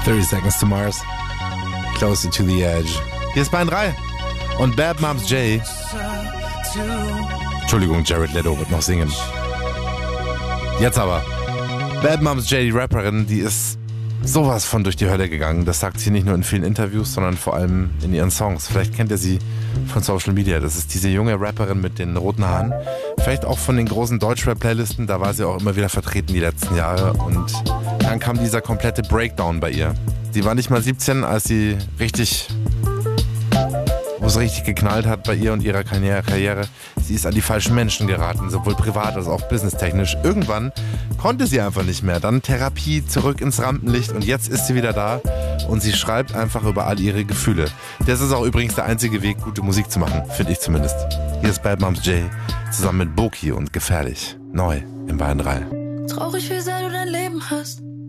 30 Seconds to Mars. Closer to the Edge. Hier ist Bayern 3. Und Bad Moms J. Entschuldigung, Jared Leto wird noch singen. Jetzt aber. Bad Moms J, die Rapperin, die ist sowas von durch die Hölle gegangen. Das sagt sie nicht nur in vielen Interviews, sondern vor allem in ihren Songs. Vielleicht kennt ihr sie von Social Media. Das ist diese junge Rapperin mit den roten Haaren. Vielleicht auch von den großen Deutschrap-Playlisten. Da war sie auch immer wieder vertreten die letzten Jahre. Und dann kam dieser komplette Breakdown bei ihr. Sie war nicht mal 17, als sie wo es richtig geknallt hat bei ihr und ihrer Karriere. Sie ist an die falschen Menschen geraten, sowohl privat als auch businesstechnisch. Irgendwann konnte sie einfach nicht mehr. Dann Therapie, zurück ins Rampenlicht und jetzt ist sie wieder da und sie schreibt einfach über all ihre Gefühle. Das ist auch übrigens der einzige Weg, gute Musik zu machen, finde ich zumindest. Hier ist Bad Moms J zusammen mit Boki und Gefährlich. Neu im Bayern 3. Traurig, wie sehr du dein Leben hast.